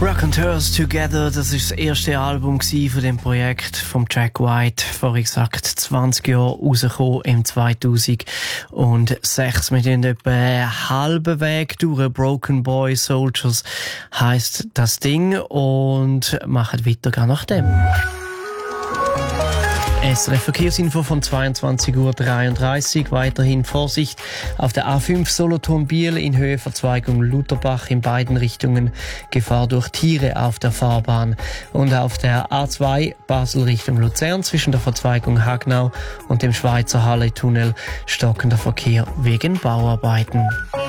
Raconteurs Together, das ist das erste Album von dem Projekt von Jack White, vorhin gesagt 20 Jahre rausgekommen im 2006. Wir sind etwa einen halben Weg durch. Broken Boy Soldiers heisst das Ding und machen weiter gar nach dem. SRF Verkehrsinfo von 22:33 Uhr. Weiterhin Vorsicht auf der A5 Solothurn-Biel in Höhe Verzweigung Lutherbach in beiden Richtungen. Gefahr durch Tiere auf der Fahrbahn. Und auf der A2 Basel Richtung Luzern zwischen der Verzweigung Hagnau und dem Schweizer Halle-Tunnel stockender Verkehr wegen Bauarbeiten.